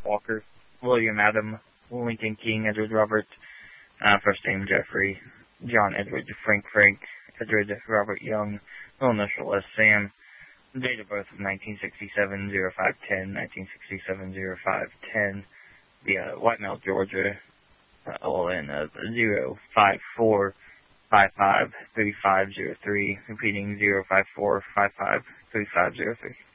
Walker, William Adam, Lincoln King, Edward Robert, first name Jeffrey, John Edward, Frank, Edward Robert Young, middle initial S. Sam, date of birth of 1967-05-10, 1967-05-10, White Mount, Georgia, OLN 054553503, repeating 054553503.